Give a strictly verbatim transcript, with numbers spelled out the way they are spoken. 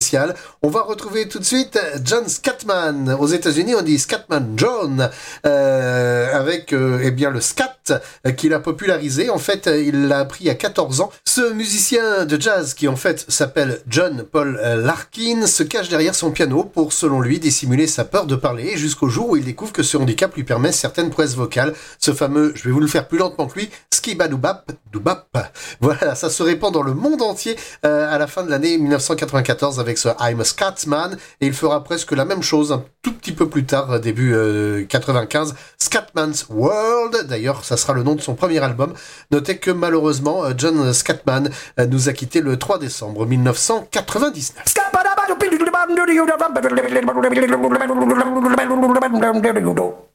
spécial. On va retrouver tout de suite John Scatman. Aux États-Unis, on dit Scatman John, euh, avec euh, eh bien le scat euh, qu'il a popularisé. En fait, il l'a appris à quatorze ans. Ce musicien de jazz, qui en fait s'appelle John Paul Larkin, se cache derrière son piano pour, selon lui, dissimuler sa peur de parler, jusqu'au jour où il découvre que ce handicap lui permet certaines prouesses vocales. Ce fameux, je vais vous le faire plus lentement que lui, skibadoubap, doubap. Voilà, ça se répand dans le monde entier euh, à la fin de l'année dix-neuf cent quatre-vingt-quatorze avec ce I'm a Scatman, et il fera presque la même chose un tout petit peu plus tard, début euh, quatre-vingt-quinze, Scatman's World. D'ailleurs, ça sera le nom de son premier album. Notez que malheureusement, John Scatman euh, nous a quitté le trois décembre dix-neuf cent quatre-vingt-dix-neuf.